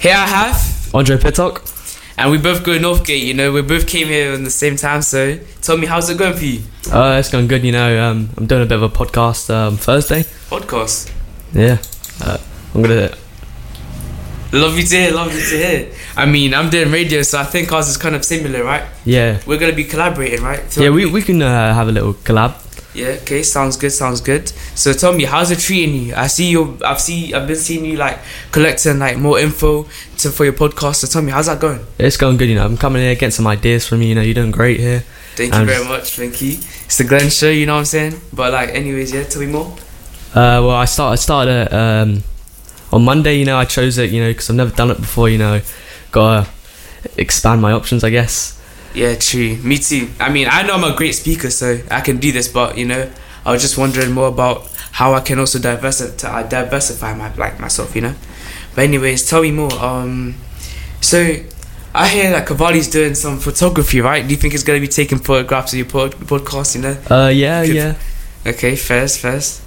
Here I have Andre Pittock. and we both go Northgate, you know, we both came here at the same time, so tell me, how's it going for you? It's going good, you know. I'm doing a bit of a podcast Thursday. Podcast? Yeah. I'm going to... Lovely to hear. I mean, I'm doing radio, so I think ours is kind of similar, right? Yeah. We're going to be collaborating, right? Yeah, we can have a little collab. Yeah, okay, sounds good. So tell me, how's it treating you? I've been seeing you like collecting like more info for your podcast. So tell me, how's that going? It's going good, you know. I'm coming here, getting some ideas from you, you know. You're doing great here. Thank you very much, thank you. It's the Glenn show, you know what I'm saying? But like, anyways, yeah, tell me more. Well, I started on Monday, you know. I chose it, you know, because I've never done it before, you know. Gotta expand my options, I guess. Yeah, true. Me too. I mean, I know I'm a great speaker, so I can do this. But you know, I was just wondering more about how I can also diversify myself. You know. But anyways, tell me more. So I hear that Cavalli's doing some photography, right? Do you think he's gonna be taking photographs of your podcast? You know. Yeah. Okay, first.